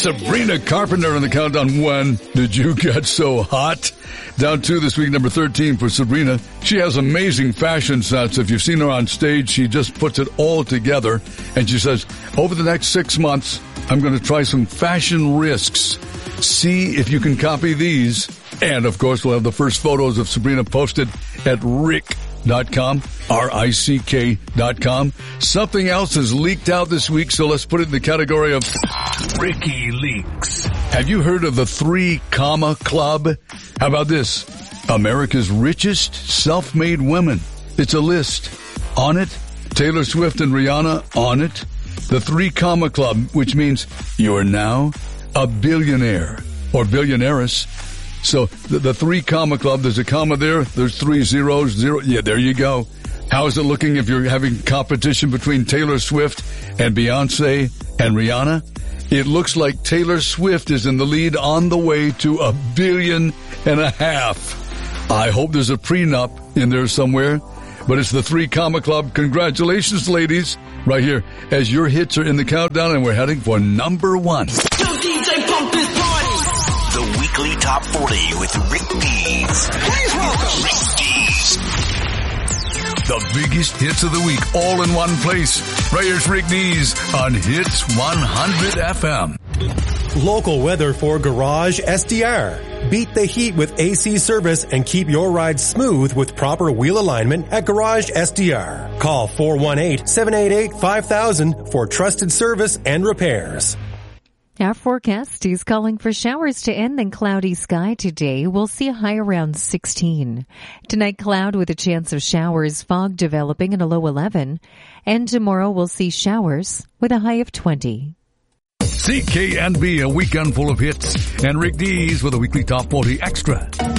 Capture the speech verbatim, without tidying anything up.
Sabrina Carpenter on the countdown. When did you get so hot? Down two this week, number thirteen for Sabrina. She has amazing fashion sense. If you've seen her on stage, she just puts it all together. And she says, over the next six months, I'm going to try some fashion risks. See if you can copy these. And, of course, we'll have the first photos of Sabrina posted at Rick dot com, R I C K dot com. Something else has leaked out this week, so let's put it in the category of Ricky Leaks. Have you heard of the Three Comma Club? How about this? America's richest self-made women. It's a list. On it, Taylor Swift and Rihanna on it. The Three Comma Club, which means you are now a billionaire or billionaires. So the, the Three Comma Club, there's a comma there, there's three zeros, zero. Yeah, there you go. How is it looking if you're having competition between Taylor Swift and Beyonce and Rihanna? It looks like Taylor Swift is in the lead on the way to a billion and a half. I hope there's a prenup in there somewhere, but it's the Three Comma Club. Congratulations, ladies, right here as your hits are in the countdown and we're heading for number one. Yo, D J, pump this party. The weekly top forty with Rick Dees. Please welcome Rick Dees. The biggest hits of the week, all in one place. Right here's Rick Dees on Hits one hundred F M. Local weather for Garage S D R. Beat the heat with A C service and keep your ride smooth with proper wheel alignment at Garage S D R. Call four one eight, seven eight eight, five thousand for trusted service and repairs. Our forecast is calling for showers to end and cloudy sky today. We'll see a high around sixteen. Tonight, cloud with a chance of showers, fog developing and a low eleven. And tomorrow, we'll see showers with a high of twenty. C K N B, a weekend full of hits. And Rick Dees with a weekly top forty extra.